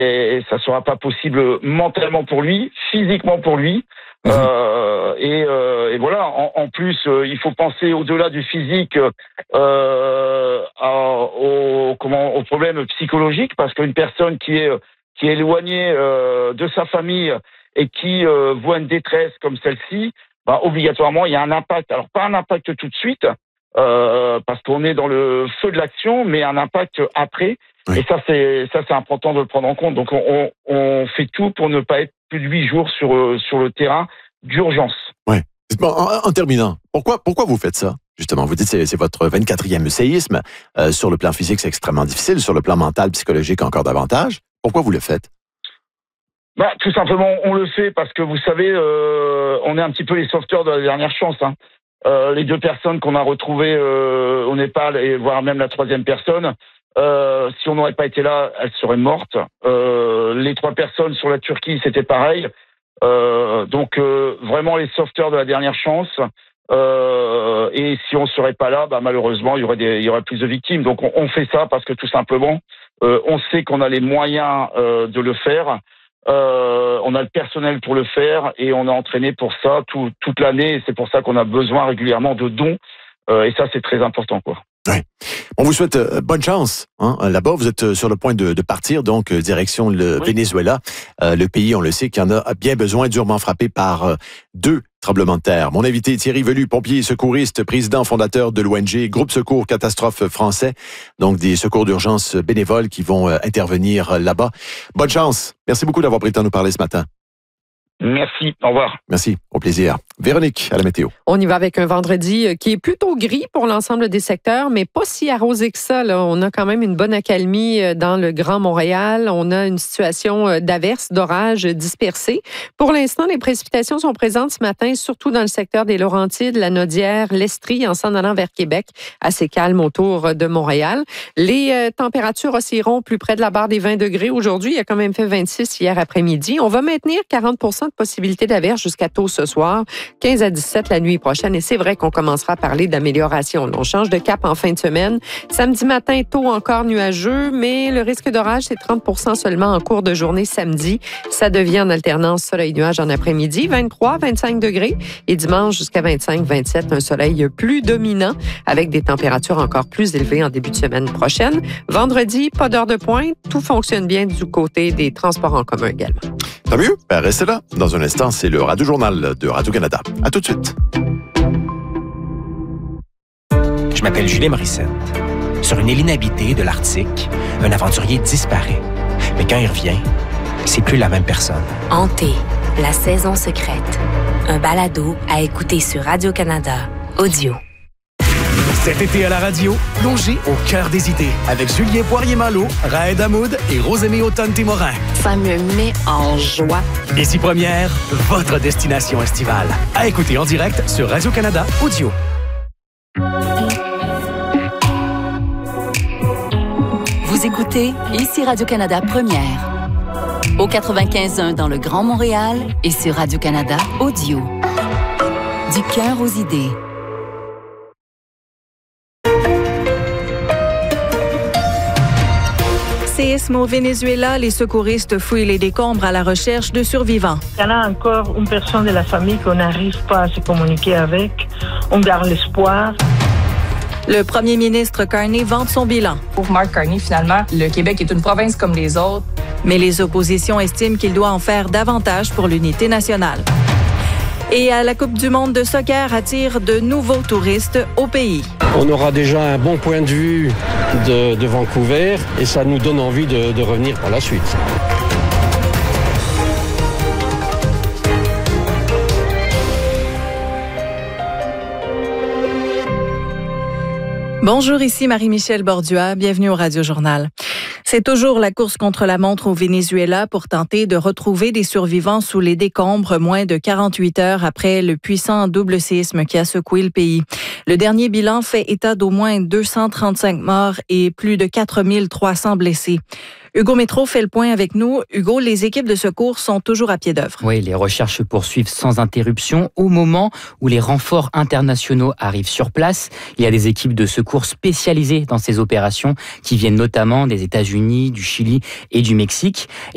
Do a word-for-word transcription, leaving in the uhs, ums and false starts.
et ça sera pas possible mentalement pour lui, physiquement pour lui. Mmh. Euh, et, euh, et voilà. En, en plus, euh, il faut penser au-delà du physique euh, à, au comment au problème psychologique, parce qu'une personne qui est qui est éloignée euh, de sa famille et qui euh, voit une détresse comme celle-ci, bah, obligatoirement il y a un impact. Alors pas un impact tout de suite, euh, parce qu'on est dans le feu de l'action, mais un impact après. Oui. Et ça c'est ça c'est important de le prendre en compte. Donc on, on fait tout pour ne pas être plus de huit jours sur sur le terrain d'urgence. Oui. En, en terminant, pourquoi pourquoi vous faites ça? Justement, vous dites que c'est, c'est votre vingt-quatrième séisme. Euh, sur le plan physique, c'est extrêmement difficile. Sur le plan mental, psychologique, encore davantage. Pourquoi vous le faites? Bah, tout simplement, on le fait parce que vous savez, euh, on est un petit peu les sauveteurs de la dernière chance. Hein. Euh, les deux personnes qu'on a retrouvées euh, au Népal, et voire même la troisième personne, euh, si on n'aurait pas été là, elles seraient mortes. Euh, les trois personnes sur la Turquie, c'était pareil. Euh, donc euh, vraiment les sauveteurs de la dernière chance. Euh, et si on serait pas là, bah malheureusement il y aurait des, il y aurait plus de victimes. Donc on, on fait ça parce que tout simplement, euh, on sait qu'on a les moyens euh, de le faire. Euh, on a le personnel pour le faire et on est entraîné pour ça tout, toute l'année. Et c'est pour ça qu'on a besoin régulièrement de dons. Euh, et ça c'est très important, quoi. Ouais. On vous souhaite euh, bonne chance. Hein? Là-bas, vous êtes sur le point de, de partir, donc euh, direction le oui. Venezuela. Euh, le pays, on le sait, qui en a bien besoin, durement frappé par euh, deux tremblements de terre. Mon invité, Thierry Velu, pompier et secouriste, président fondateur de l'O N G, Groupe Secours Catastrophe Français, donc des secours d'urgence bénévoles qui vont euh, intervenir là-bas. Bonne chance. Merci beaucoup d'avoir pris le temps de nous parler ce matin. Merci, au revoir. Merci, au plaisir. Véronique, à la météo. On y va avec un vendredi qui est plutôt gris pour l'ensemble des secteurs, mais pas si arrosé que ça. Là. On a quand même une bonne accalmie dans le Grand Montréal. On a une situation d'averses, d'orages dispersés. Pour l'instant, les précipitations sont présentes ce matin, surtout dans le secteur des Laurentides, la Naudière, l'Estrie, en s'en allant vers Québec, assez calme autour de Montréal. Les euh, températures oscilleront plus près de la barre des vingt degrés aujourd'hui. Il a quand même fait vingt-six hier après-midi. On va maintenir quarante pour cent de possibilité d'averse jusqu'à tôt ce soir, quinze à dix-sept la nuit prochaine. Et c'est vrai qu'on commencera à parler d'amélioration. On change de cap en fin de semaine. Samedi matin, tôt encore nuageux, mais le risque d'orage, c'est trente pour cent seulement en cours de journée samedi. Ça devient en alternance soleil-nuage en après-midi, vingt-trois à vingt-cinq degrés. Et dimanche, jusqu'à vingt-cinq à vingt-sept, un soleil plus dominant avec des températures encore plus élevées en début de semaine prochaine. Vendredi, pas d'heure de pointe. Tout fonctionne bien du côté des transports en commun également. Tant mieux, ben restez là. Dans un instant, c'est le Radio-Journal de Radio-Canada. À tout de suite. Je m'appelle Julien Morissette. Sur une île inhabitée de l'Arctique, un aventurier disparaît. Mais quand il revient, c'est plus la même personne. Hanté, la saison secrète. Un balado à écouter sur Radio-Canada Audio. Cet été à la radio, plongez au cœur des idées avec Julien Poirier-Malo, Raed Hamoud et Rosemée Automne-Témorin. Ça me met en joie. Ici Première, votre destination estivale. À écouter en direct sur Radio-Canada Audio. Vous écoutez ici Radio-Canada Première. Au quatre-vingt-quinze point un dans le Grand Montréal et sur Radio-Canada Audio. Du cœur aux idées. Séisme au Venezuela, les secouristes fouillent les décombres à la recherche de survivants. Il y en a encore une personne de la famille qu'on n'arrive pas à se communiquer avec. On garde l'espoir. Le premier ministre Carney vante son bilan. Pour Mark Carney, finalement, le Québec est une province comme les autres. Mais les oppositions estiment qu'il doit en faire davantage pour l'unité nationale. Et à la Coupe du monde de soccer attire de nouveaux touristes au pays. On aura déjà un bon point de vue de, de Vancouver et ça nous donne envie de, de revenir par la suite. Bonjour, ici Marie-Michel Bordua. Bienvenue au Radio-Journal. C'est toujours la course contre la montre au Venezuela pour tenter de retrouver des survivants sous les décombres moins de quarante-huit heures après le puissant double séisme qui a secoué le pays. Le dernier bilan fait état d'au moins deux cent trente-cinq morts et plus de quatre mille trois cents blessés. Hugo Métro fait le point avec nous. Hugo, les équipes de secours sont toujours à pied d'œuvre. Oui, les recherches se poursuivent sans interruption au moment où les renforts internationaux arrivent sur place. Il y a des équipes de secours spécialisées dans ces opérations qui viennent notamment des États-Unis, du Chili et du Mexique.